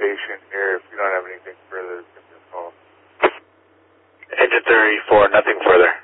station here. If you don't have anything further, give me a call. Engine 34, nothing further.